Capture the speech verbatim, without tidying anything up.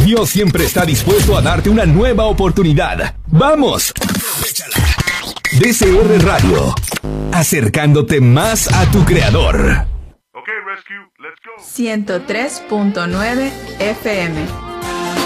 Dios siempre está dispuesto a darte una nueva oportunidad. ¡Vamos! D C R Radio, acercándote más a tu creador. Okay, Rescue, let's go. ciento tres punto nueve F M